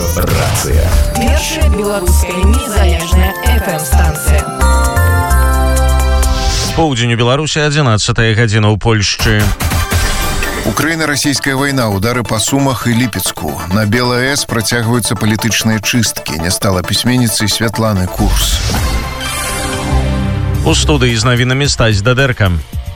Радиорацыя. Першая беларуская незалежная FM-станцыя. Поўдзень у Беларусі, 11 гадзіна ў Польшчы. Украина-российская война, удары по Сумах и Липецку. На БелАЭС протягиваются политичные чистки. Не стала письменницей Святланы Курс. У студыі з навінамі Стась Дадэрка.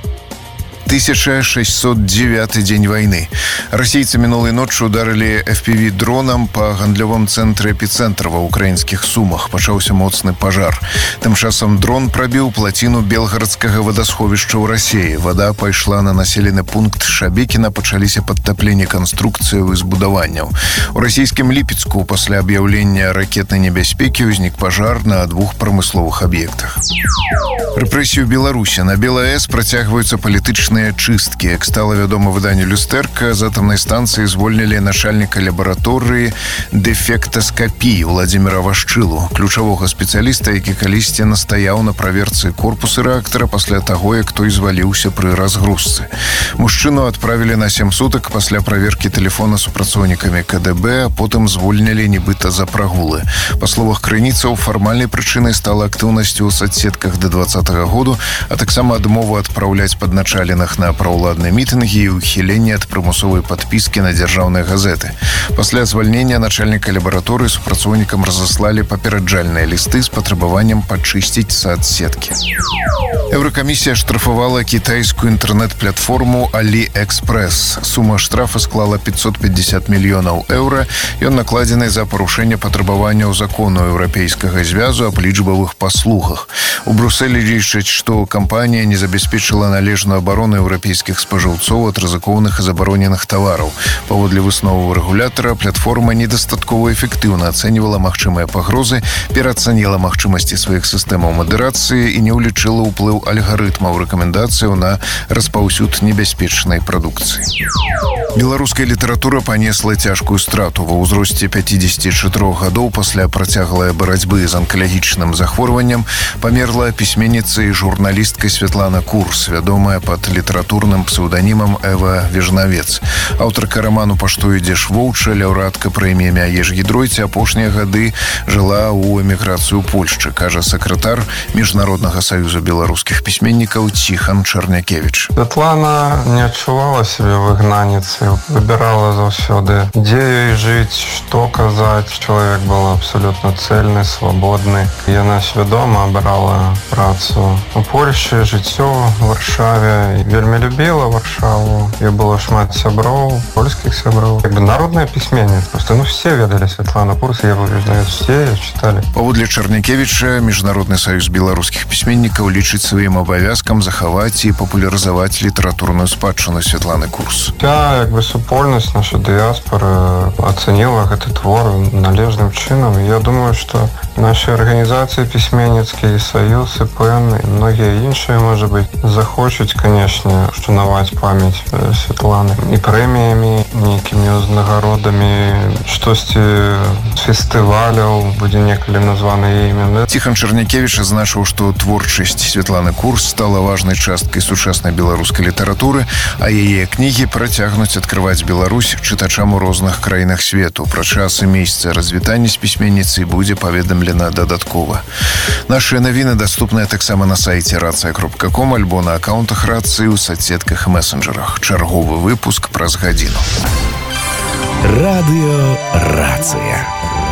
1609 день войны. Российцы минулой ночью ударили FPV-дроном по гандлёвым цэнтры эпицэнтра ва украінскіх Сумах. Пачаўся моцны пажар. Тым часам дрон прабіў плаціну белгарадскага вадасховішча ў Расіі. Вада пайшла на населены пункт Шабекіна, пачаліся падтапленні канструкцыяў і збудаванняў. У расійскім Ліпецку пасля аб'яўлення ракетнай небяспекі ўзнік пажар на 2 прамысловых аб'ектах. Рэпрэсію Беларусі. На БелАЭС працягваюцца палітычныя чистки. Як стало вядома выданню «Люстэрка», з атамнай станцыі звольнілі начальніка лабараторыі дэфектаскапіі Владзіміра Вашчылу, ключавога спецыяліста, які калісьці настаяў на праверцы корпуса рэактара пасля таго, як той зваліўся пры разгрузцы. Мужчыну адправілі на 7 сутак пасля праверкі тэлефона супрацоўнікамі КДБ, а потым звольнілі нібыта за прагулы. Па словах крыніцаў, фармальнай прычынай стала актыўнасць у соцсетках да 2020 году, а таксама адмову адпраўляць падначаленых на праўладныя мітынгі і ўхіленне ад прымусовай падпіскі на дзяржаўныя газеты. Пасля звальнення начальніка лабараторыі супрацоўнікам разаслалі папераджальныя лісты з патрабаваннем пачысціць соцсеткі. Еўракамісія штрафавала кітайскую інтэрнэт-платформу AliExpress. Сума штрафа склала 550 мільёнаў еўра. Ён накладзены за парушэнне патрабаванняў закону еўрапейскага звязу аб лічбавых паслугах. У Брусэлі лічаць, што кампанія не забяспечыла належную абарону еўрапейскіх спажыўцоў ад рызыкоўных і забароненых тавараў. Паводле высноваў рэгулятара, платформа недастаткова эфектыўна ацэньвала магчымыя пагрозы, пераацаніла магчымасці сваіх сістэмаў мадэрацыі і не ўлічыла ўплыў алгарытмаў рэкамендацыяў на распаўсюд небяспечнай прадукцыі. Беларуская літаратура панесла цяжкую страту. Ва ўзросце 54 гадоў пасля працяглай барацьбы з анкалагічным захворваннем памерла пісьменніца і журналістка Святлана Курс, вядомая пад літаратурным псеўданімам Эва Вежнавец. Аўтарка раману «Пашто ідзеш воўча», лаўрэатка прэміі Мяеш Гідройце, апошнія гады жыла ў эміграцыю ў Польшчы, кажа сакратар Міжнароднага саюза беларускіх пісьменнікаў Ціхан Чарнякевіч. Святлана не адчувала сябе выгнаніцай, выбірала заўсёды, дзе ёй жыць, што казаць. Чалавек был абсолютно цельны, свабодны. Яна свядома абрала працу у Польшчы, жыццё у Варшаве. Вельмі любіла Варшаву. Ёй было шмат сяброў, польскіх сяброў. Народная пісьменніца. Просто все ведалі Святлану Курс, я знаю, все ее читали. Паводле Чарнякевіча, Міжнародны саюз беларускіх пісьменнікаў лічыць сваім абавязкам захаваць і папулярызаваць літаратурную спадчыну Святланы Курс. Вся супольнасць, наша дыяспора ацаніла гэты твор належным чынам. Я думаю, што нашы арганізацыі пісьменніцкія, саюз, і ПЭН, і многія іншыя, можа быць, захочуць, канешне, ушанаваць памяць Святланы і прэміямі, нейкімі узнагародамі, штосьці з фестываляў будзе некалі названы яе імя. Ціхан Чарнякевіч азначыў, што творчасць Святланы Курс стала важнай часткай сучаснай беларускай літаратуры, а яе кнігі працягнуць адкрываць Беларусь чытачам у розных краінах свету. Пра час і месца развітання з пісьменніцай будзе паведамлена дадаткова. Нашыя навіны даступныя таксама на сайце racja.com альбо на акаунтах Рацыі ў соцсетках і месенджерах. Чарговы выпуск праз гадзіну. Радыорацыя.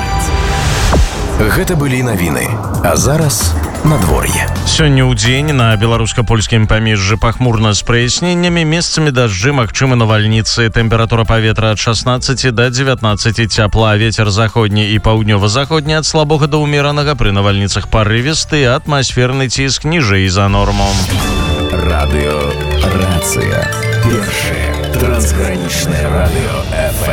Гэта былі навіны. А зараз надвор'е. Сёння ў дзень на беларуска-польскім памежжы пахмурна з праясненнямі, месцамі дажджы, магчымы навальніцы. Тэмпература паветра ад 16 до 19 цяпла. Вецер заходні і паўднёва-заходні ад слабога да ўмеранага, пры навальніцах парывісты, атмасферны ціск ніжэй за норму. Радыорацыя. Першае трансгранічнае радыё FM.